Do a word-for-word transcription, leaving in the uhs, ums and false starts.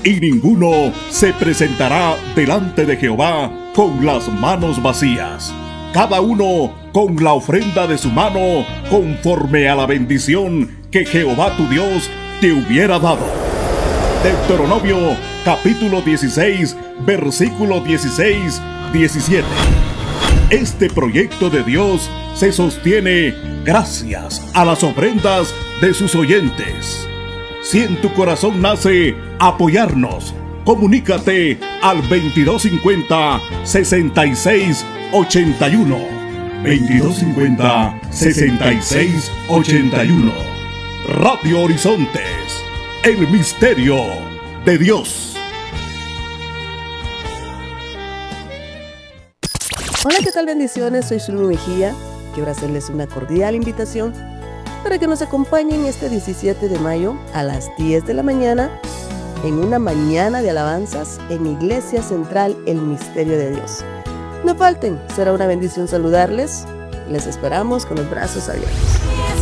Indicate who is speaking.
Speaker 1: y ninguno se presentará delante de Jehová con las manos vacías. Cada uno con la ofrenda de su mano, conforme a la bendición que Jehová tu Dios te hubiera dado. Deuteronomio capítulo dieciséis, versículo dieciséis, diecisiete. Este proyecto de Dios se sostiene gracias a las ofrendas de sus oyentes. Si en tu corazón nace apoyarnos, comunícate al veintidós cincuenta, sesenta y seis, ochenta y uno. veintidós cincuenta, sesenta y seis, ochenta y uno. Radio Horizontes, el misterio de Dios.
Speaker 2: Hola, ¿qué tal? Bendiciones, soy Shulmi Mejía. Quiero hacerles una cordial invitación para que nos acompañen este diecisiete de mayo a las diez de la mañana en una mañana de alabanzas en Iglesia Central El Misterio de Dios. No falten, será una bendición saludarles. Les esperamos con los brazos abiertos.